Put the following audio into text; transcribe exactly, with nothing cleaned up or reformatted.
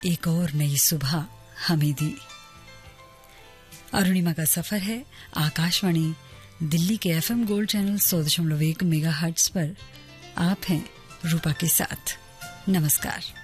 एक और नई सुबह हमें दी। अरुणिमा का सफर है आकाशवाणी दिल्ली के एफएम गोल्ड चैनल सौ दशमलव एक मेगा हर्ट्ज पर। आप हैं रूपा के साथ। नमस्कार।